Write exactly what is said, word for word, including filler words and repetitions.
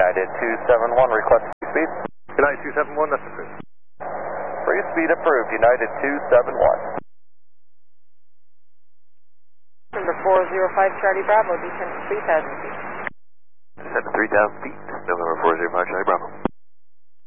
United two seven one, request free speed. United two seven one, that's approved. Free speed approved, United two seven one. Number four zero five, Charlie Bravo, descend to three thousand feet. Descend to three thousand feet, November four zero five, Charlie Bravo.